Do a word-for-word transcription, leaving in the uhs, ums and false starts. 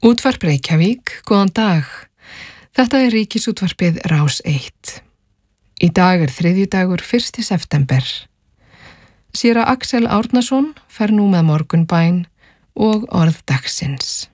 Útvarp Reykjavík, góðan dag. Þetta er Ríkisútvarpið Rás eitt. Í dag er þriðjudagur fyrsta september. Séra Axel Árnason fer nú með morgunbæn og orð dagsins.